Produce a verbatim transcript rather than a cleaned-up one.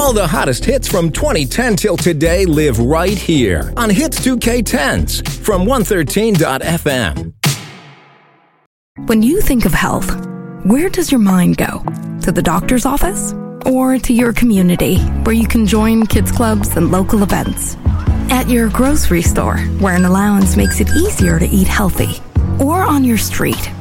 All the hottest hits from twenty ten till today live right here on Hits two K tens from one thirteen dot f m. When you think of health, where does your mind go? To the doctor's office? Or to your community, where you can join kids clubs and local events? At your grocery store, where an allowance makes it easier to eat healthy? Or on your street,